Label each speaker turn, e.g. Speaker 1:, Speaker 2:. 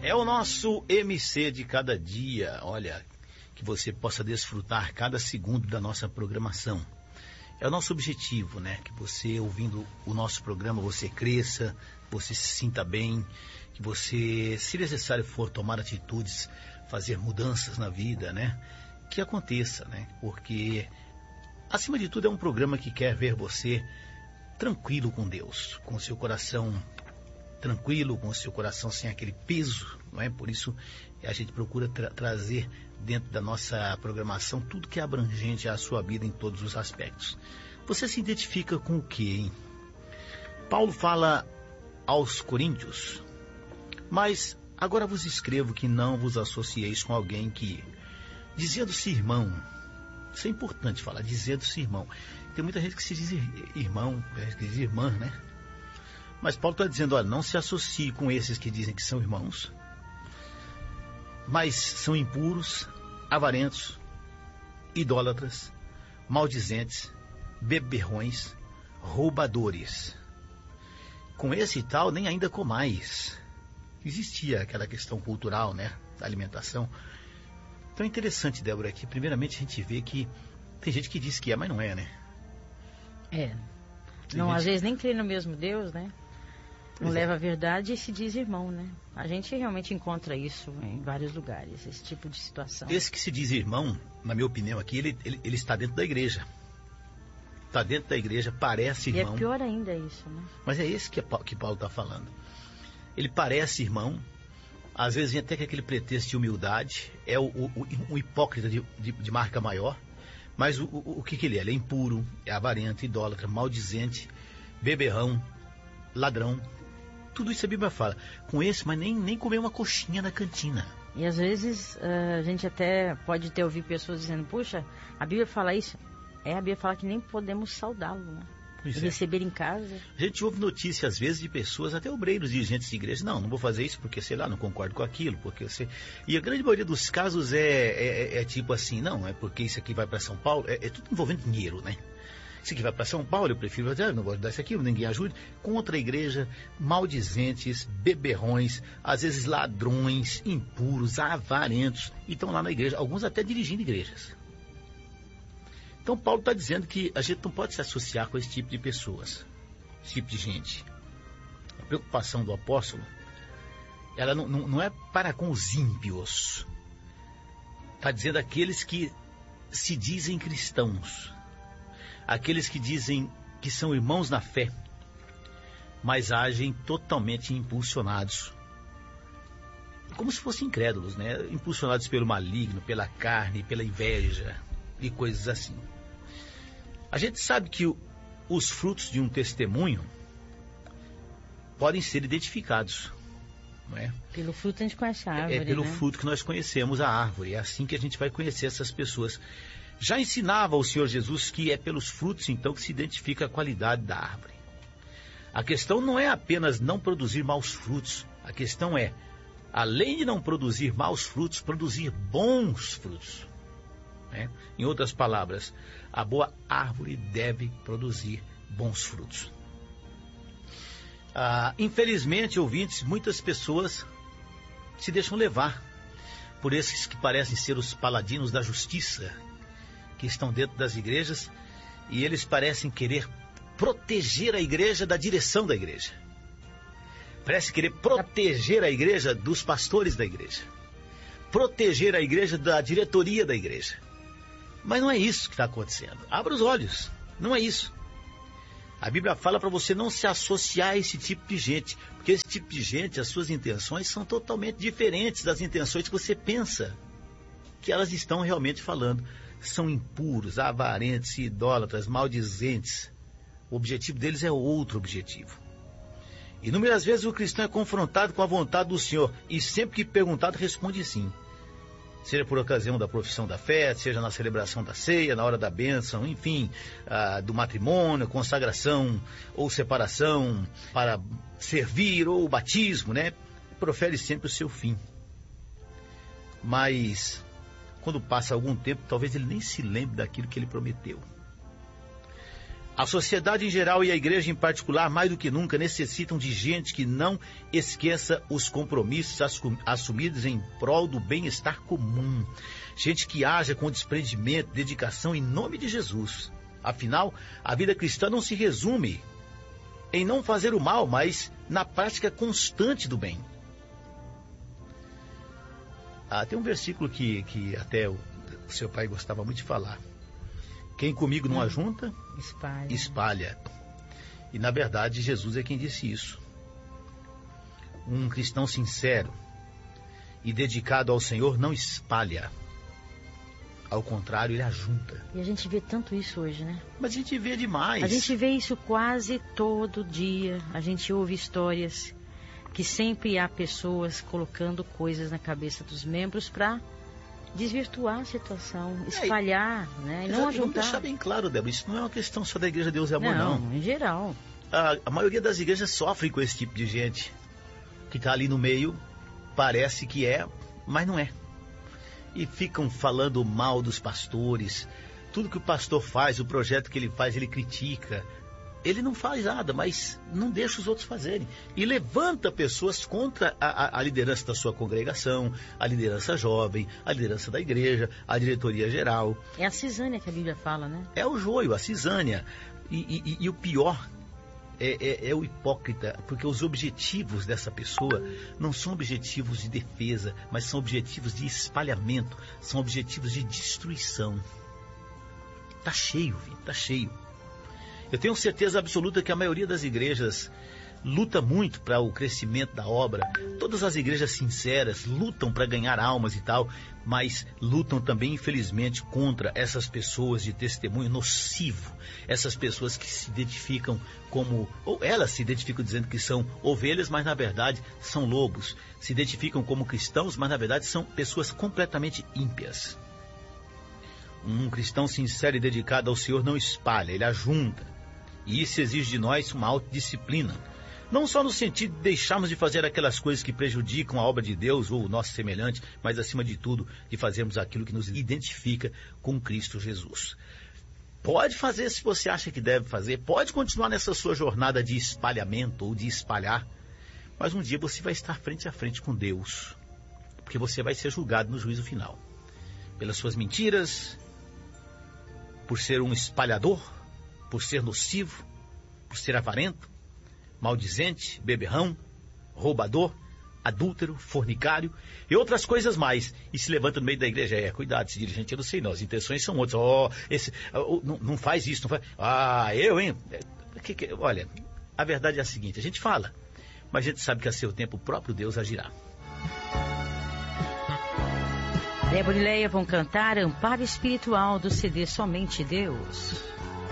Speaker 1: É o nosso MC de cada dia. Olha, que você possa desfrutar cada segundo da nossa programação. É o nosso objetivo, né? Que você, ouvindo o nosso programa, você cresça, você se sinta bem, que você, se necessário for tomar atitudes, fazer mudanças na vida, né? Que aconteça, né? Porque, acima de tudo, é um programa que quer ver você tranquilo com Deus, com o seu coração tranquilo, com o seu coração sem aquele peso, não é? Por isso a gente procura trazer dentro da nossa programação tudo que é abrangente à sua vida em todos os aspectos. Você se identifica com o quê, hein? Paulo fala aos Coríntios: mas agora vos escrevo que não vos associeis com alguém que, dizendo-se irmão, isso é importante falar, dizendo-se irmão. Tem muita gente que se diz irmão, que diz irmã, né? Mas Paulo está dizendo, olha, não se associe com esses que dizem que são irmãos, mas são impuros, avarentos, idólatras, maldizentes, beberrões, roubadores. Com esse tal, nem ainda comais. Existia aquela questão cultural, né, da alimentação. Então é interessante, Débora, que primeiramente a gente vê que tem gente que diz que é, mas não é, né?
Speaker 2: É. Não, às vezes nem crê no mesmo Deus, né? Não leva a verdade e se diz irmão, né? A gente realmente encontra isso em vários lugares, esse tipo de situação.
Speaker 1: Esse que se diz irmão, na minha opinião aqui, ele está dentro da igreja. Está dentro da igreja, parece irmão.
Speaker 2: E é pior ainda isso, né?
Speaker 1: Mas é esse que Paulo está falando. Ele parece irmão, às vezes vem até com aquele pretexto de humildade, é um hipócrita de marca maior, mas o que ele é? Ele é impuro, é avarento, idólatra, maldizente, beberrão, ladrão. Tudo isso a Bíblia fala. Com esse, mas nem comer uma coxinha na cantina.
Speaker 2: E às vezes a gente até pode ter ouvido pessoas dizendo, puxa, a Bíblia fala isso. A Bíblia fala que nem podemos saudá-lo, né?
Speaker 1: Pois
Speaker 2: receber em casa.
Speaker 1: A gente ouve notícias às vezes de pessoas, até obreiros, dirigentes de igreja, não vou fazer isso porque, sei lá, não concordo com aquilo, porque você... E a grande maioria dos casos é tipo assim, não, é porque isso aqui vai para São Paulo, é tudo envolvendo dinheiro, né? Isso aqui vai para São Paulo, eu prefiro, não gosto de dar isso aqui, ninguém ajude. Contra a igreja, maldizentes, beberrões, às vezes ladrões, impuros, avarentos, e estão lá na igreja, alguns até dirigindo igrejas. Então Paulo está dizendo que a gente não pode se associar com esse tipo de pessoas, esse tipo de gente. A preocupação do apóstolo, ela não é para com os ímpios. Está dizendo aqueles que se dizem cristãos, aqueles que dizem que são irmãos na fé, mas agem totalmente impulsionados, como se fossem incrédulos, né? Impulsionados pelo maligno, pela carne, pela inveja e coisas assim. A gente sabe que os frutos de um testemunho podem ser identificados, não é?
Speaker 2: Pelo fruto a gente conhece a árvore,
Speaker 1: É pelo
Speaker 2: né?
Speaker 1: fruto que nós conhecemos a árvore, é assim que a gente vai conhecer essas pessoas. Já ensinava o Senhor Jesus que é pelos frutos, então, que se identifica a qualidade da árvore. A questão não é apenas não produzir maus frutos. A questão é, além de não produzir maus frutos, produzir bons frutos. Né? Em outras palavras, a boa árvore deve produzir bons frutos. Infelizmente, ouvintes, muitas pessoas se deixam levar por esses que parecem ser os paladinos da justiça, que estão dentro das igrejas, e eles parecem querer proteger a igreja da direção da igreja. Parece querer proteger a igreja dos pastores da igreja. Proteger a igreja da diretoria da igreja. Mas não é isso que está acontecendo. Abra os olhos. Não é isso. A Bíblia fala para você não se associar a esse tipo de gente. Porque esse tipo de gente, as suas intenções são totalmente diferentes das intenções que você pensa que elas estão realmente falando. São impuros, avarentos, idólatras, maldizentes. O objetivo deles é outro objetivo. Inúmeras vezes o cristão é confrontado com a vontade do Senhor, e sempre que perguntado responde sim. Seja por ocasião da profissão da fé, seja na celebração da ceia, na hora da bênção, enfim, do matrimônio, consagração ou separação, para servir ou batismo, né? Profere sempre o seu fim. Mas quando passa algum tempo, talvez ele nem se lembre daquilo que ele prometeu. A sociedade em geral e a igreja em particular, mais do que nunca, necessitam de gente que não esqueça os compromissos assumidos em prol do bem-estar comum. Gente que haja com desprendimento, dedicação em nome de Jesus. Afinal, a vida cristã não se resume em não fazer o mal, mas na prática constante do bem. Tem um versículo que até o seu pai gostava muito de falar. Quem comigo não ajunta, espalha. E na verdade Jesus é quem disse isso. Um cristão sincero e dedicado ao Senhor não espalha. Ao contrário, ele ajunta.
Speaker 2: E a gente vê tanto isso hoje, né?
Speaker 1: Mas a gente vê demais.
Speaker 2: A gente vê isso quase todo dia. A gente ouve histórias que sempre há pessoas colocando coisas na cabeça dos membros para desvirtuar a situação, espalhar, né? E não ajuntar.
Speaker 1: Vamos deixar bem claro, Débora, isso não é uma questão só da Igreja Deus e Amor, não.
Speaker 2: Não, em geral.
Speaker 1: A maioria das igrejas sofre com esse tipo de gente. Que está ali no meio, parece que é, mas não é. E ficam falando mal dos pastores. Tudo que o pastor faz, o projeto que ele faz, ele critica. Ele não faz nada, mas não deixa os outros fazerem. E levanta pessoas contra a liderança da sua congregação, a liderança jovem, a liderança da igreja, a diretoria geral.
Speaker 2: É a cisânia que a Bíblia fala, né?
Speaker 1: É o joio, a cisânia. E o pior é o hipócrita, porque os objetivos dessa pessoa não são objetivos de defesa, mas são objetivos de espalhamento, são objetivos de destruição. Tá cheio, filho, tá cheio. Eu tenho certeza absoluta que a maioria das igrejas luta muito para o crescimento da obra. Todas as igrejas sinceras lutam para ganhar almas e tal, mas lutam também, infelizmente, contra essas pessoas de testemunho nocivo. Essas pessoas que se identificam como, ou elas se identificam dizendo que são ovelhas, mas na verdade são lobos. Se identificam como cristãos, mas na verdade são pessoas completamente ímpias. Um cristão sincero e dedicado ao Senhor não espalha, ele ajunta. E isso exige de nós uma autodisciplina. Não só no sentido de deixarmos de fazer aquelas coisas que prejudicam a obra de Deus ou o nosso semelhante, mas acima de tudo, de fazermos aquilo que nos identifica com Cristo Jesus. Pode fazer se você acha que deve fazer, pode continuar nessa sua jornada de espalhamento ou de espalhar, mas um dia você vai estar frente a frente com Deus, porque você vai ser julgado no juízo final. Pelas suas mentiras, por ser um espalhador, por ser nocivo, por ser avarento, maldizente, beberrão, roubador, adúltero, fornicário e outras coisas mais. E se levanta no meio da igreja. Cuidado, esse dirigente eu não sei não, as intenções são outras. Não faz isso, não faz... hein? Olha, a verdade é a seguinte, a gente fala, mas a gente sabe que a seu tempo o próprio Deus agirá.
Speaker 2: Débora e Leia vão cantar Amparo Espiritual do CD Somente Deus.